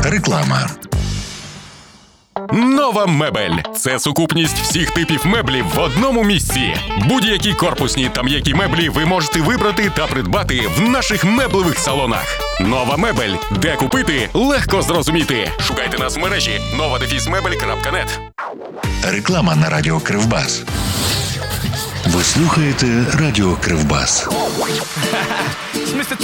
Реклама. Нова мебель – це сукупність всіх типів меблів в одному місці. Будь-які корпусні та м'які меблі ви можете вибрати та придбати в наших меблевих салонах. Нова мебель. Де купити? Легко зрозуміти. Шукайте нас в мережі nova-mebel.net. Реклама на радіо Кривбас. Ви слухаєте радіо Кривбас.